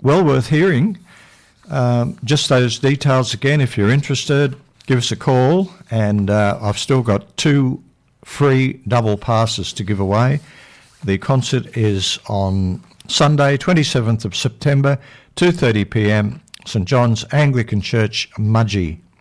well worth hearing. Just those details again, if you're interested, give us a call. And I've still got 2 free double passes to give away. The concert is on Sunday, 27th of September, 2:30 p.m, St John's Anglican Church, Mudgee.